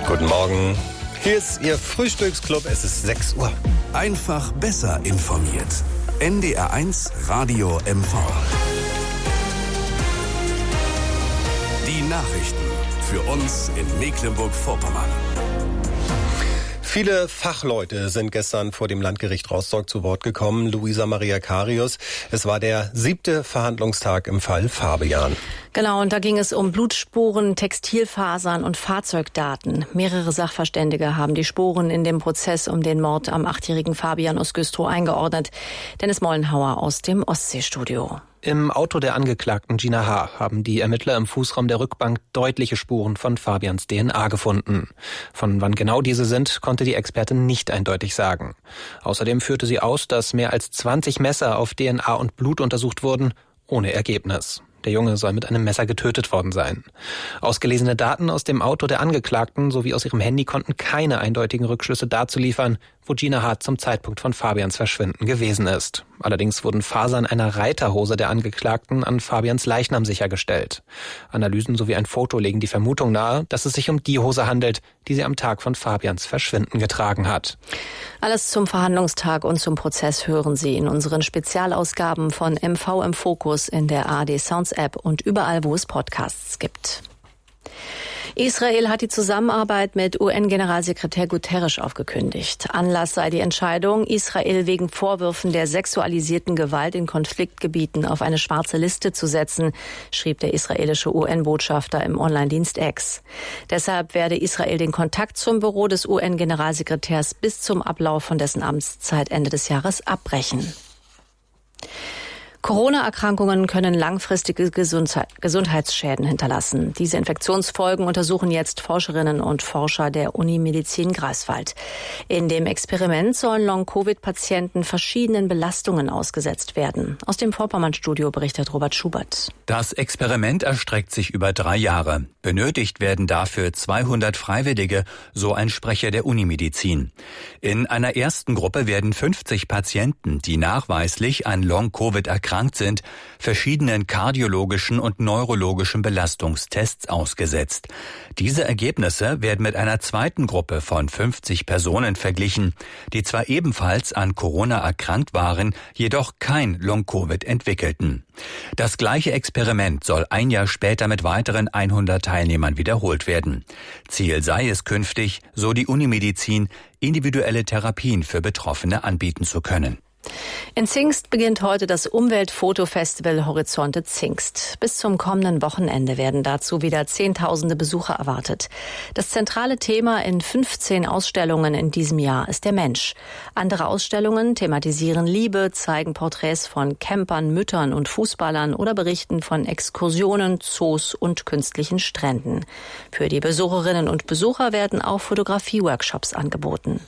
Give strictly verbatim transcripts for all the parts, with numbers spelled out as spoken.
Guten Morgen. Hier ist Ihr Frühstücksclub. Es ist sechs Uhr. Einfach besser informiert. N D R eins Radio M V. Die Nachrichten für uns in Mecklenburg-Vorpommern. Viele Fachleute sind gestern vor dem Landgericht Rostock zu Wort gekommen. Luisa Maria Karius. Es war der siebte Verhandlungstag im Fall Fabian. Genau, und da ging es um Blutspuren, Textilfasern und Fahrzeugdaten. Mehrere Sachverständige haben die Spuren in dem Prozess um den Mord am achtjährigen Fabian aus Güstrow eingeordnet. Dennis Mollenhauer aus dem Ostseestudio. Im Auto der Angeklagten Gina H. haben die Ermittler im Fußraum der Rückbank deutliche Spuren von Fabians D N A gefunden. Von wann genau diese sind, konnte die Expertin nicht eindeutig sagen. Außerdem führte sie aus, dass mehr als zwanzig Messer auf D N A und Blut untersucht wurden, ohne Ergebnis. Der Junge soll mit einem Messer getötet worden sein. Ausgelesene Daten aus dem Auto der Angeklagten sowie aus ihrem Handy konnten keine eindeutigen Rückschlüsse dazu liefern, wo Gina H. zum Zeitpunkt von Fabians Verschwinden gewesen ist. Allerdings wurden Fasern einer Reiterhose der Angeklagten an Fabians Leichnam sichergestellt. Analysen sowie ein Foto legen die Vermutung nahe, dass es sich um die Hose handelt, die sie am Tag von Fabians Verschwinden getragen hat. Alles zum Verhandlungstag und zum Prozess hören Sie in unseren Spezialausgaben von M V im Fokus in der A R D Sounds App und überall, wo es Podcasts gibt. Israel hat die Zusammenarbeit mit U N-Generalsekretär Guterres aufgekündigt. Anlass sei die Entscheidung, Israel wegen Vorwürfen der sexualisierten Gewalt in Konfliktgebieten auf eine schwarze Liste zu setzen, schrieb der israelische U N-Botschafter im Online-Dienst X. Deshalb werde Israel den Kontakt zum Büro des U N-Generalsekretärs bis zum Ablauf von dessen Amtszeit Ende des Jahres abbrechen. Corona-Erkrankungen können langfristige Gesundheitsschäden hinterlassen. Diese Infektionsfolgen untersuchen jetzt Forscherinnen und Forscher der Uni Medizin Greifswald. In dem Experiment sollen Long-Covid-Patienten verschiedenen Belastungen ausgesetzt werden. Aus dem Vorpommern-Studio berichtet Robert Schubert. Das Experiment erstreckt sich über drei Jahre. Benötigt werden dafür zweihundert Freiwillige, so ein Sprecher der Uni Medizin. In einer ersten Gruppe werden fünfzig Patienten, die nachweislich an Long-Covid erkrankt sind, verschiedenen kardiologischen und neurologischen Belastungstests ausgesetzt. Diese Ergebnisse werden mit einer zweiten Gruppe von fünfzig Personen verglichen, die zwar ebenfalls an Corona erkrankt waren, jedoch kein Long-Covid entwickelten. Das gleiche Experiment soll ein Jahr später mit weiteren hundert Teilnehmern wiederholt werden. Ziel sei es künftig, so die Uni Medizin, individuelle Therapien für Betroffene anbieten zu können. In Zingst beginnt heute das Umweltfotofestival Horizonte Zingst. Bis zum kommenden Wochenende werden dazu wieder Zehntausende Besucher erwartet. Das zentrale Thema in fünfzehn Ausstellungen in diesem Jahr ist der Mensch. Andere Ausstellungen thematisieren Liebe, zeigen Porträts von Campern, Müttern und Fußballern oder berichten von Exkursionen, Zoos und künstlichen Stränden. Für die Besucherinnen und Besucher werden auch Fotografie-Workshops angeboten.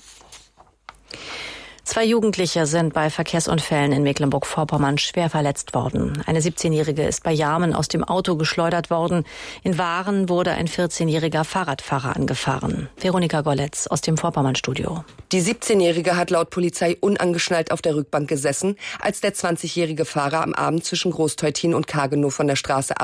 Zwei Jugendliche sind bei Verkehrsunfällen in Mecklenburg-Vorpommern schwer verletzt worden. Eine siebzehnjährige ist bei Jarmen aus dem Auto geschleudert worden. In Waren wurde ein vierzehnjähriger Fahrradfahrer angefahren. Veronika Golletz aus dem Vorpommern-Studio. Die siebzehnjährige hat laut Polizei unangeschnallt auf der Rückbank gesessen, als der zwanzigjährige Fahrer am Abend zwischen Großteutin und Kargenow von der Straße